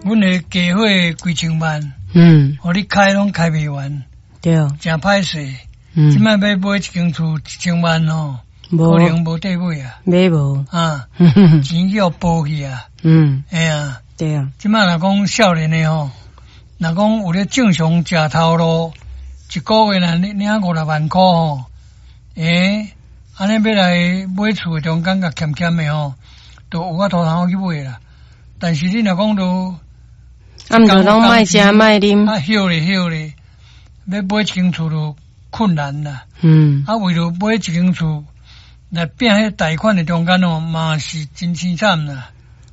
阮的家伙几千万，互你开拢开袂完， 对， 真歹势。即摆要买一间厝1000万哦，可能无地买啊， 买无啊，钱要包去啊，哎呀， 对啊。 即摆若讲少年的吼，若讲有咧正常食头路，一个月若领5-6万块吼，安尼要来买厝中间甲欠欠的吼，都有法度通去买啦。但是你若讲都， 毋着拢卖食卖啉， 休咧，要买一间厝就困难啦。为了买一间厝来变迄贷款的中间哦，嘛是真凄惨啦。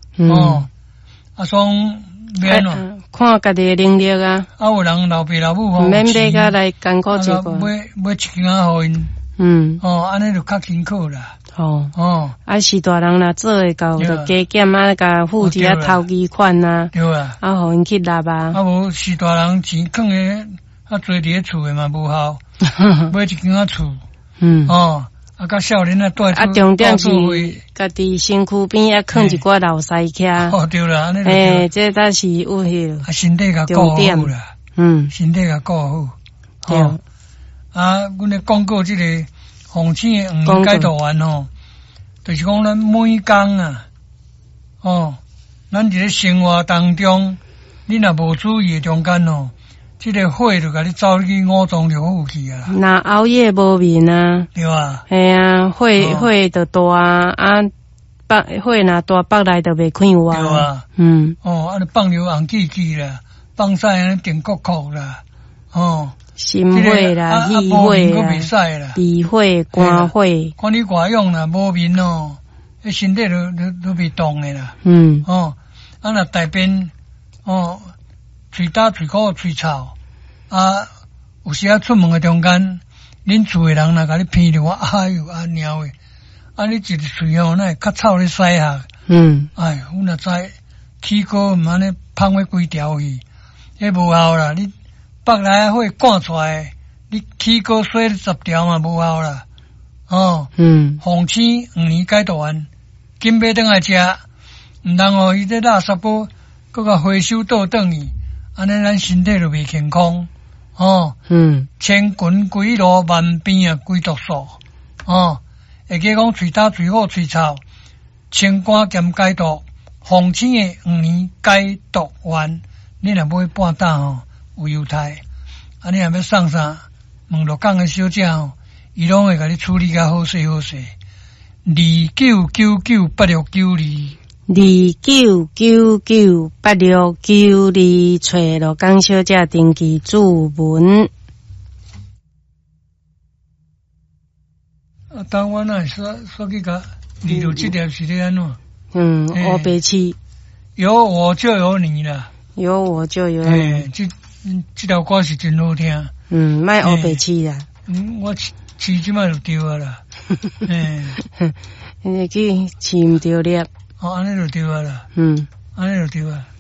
所以免咯， 看家己的能力啊。 有人老爸老母吼， 免买甲来艰苦一个， 买一间互因。安尼就较辛苦啦。是大人若做会到，就加减甲付一下头期款啊。 对啊， 互因去纳啊。 无是大人钱囥诶，多伫咧厝诶嘛无效，买一间厝。甲少年重点是家己身躯边囥一寡老师徛。 对啦，安尼这才是有迄个身体甲顾好啦。身体甲顾好。阮咧讲过即个洪青的5年解答完吼，就是讲咱每工啊，咱伫咧生活当中，你若无注意中间哦，即个火就甲你走去5脏六腑去啊。 若熬夜无眠啊， 对啊， 系啊，火就大火若大北来就袂开活。 对啊，尼放流红气气啦，放晒安尼电锅锅啦， 心火啦、气火啦、鼻火、肝火， 看你外用啦，无眠哦，迄身体都袂动诶啦。若大便喙焦、喙苦、喙臭，有时出门诶中间，恁厝诶人若甲你闻着哎呦猫诶，你一个喙哪会较臭咧屎下？哎呦，阮若知起锅毋安尼芳火几条去，迄无效啦，你。北来火赶出来，你起锅洗10条嘛无效啦。洪青5年解答完，紧买转来食，毋通伊这垃圾锅搁甲回收倒转去，安尼咱身体就袂健康。千群归路，万变归毒素。会记讲喙焦、喙苦、喙臭，清肝兼解毒。洪青的5年解毒完，你若买半担吼。有犹太，你若要送啥？问鹿港的小姐伊拢会甲你处理甲好势。29998692，29998692，找鹿港小姐登记注文。当我那说去甲你有这条是咧安怎？ 黑白痴， 有我就有你啦， 有我就有你。 这条歌是真好听。 卖黑白痴啦。 我饲即摆就对啊啦。 你去饲毋着粒。 安尼就对啊啦。安尼就对啊。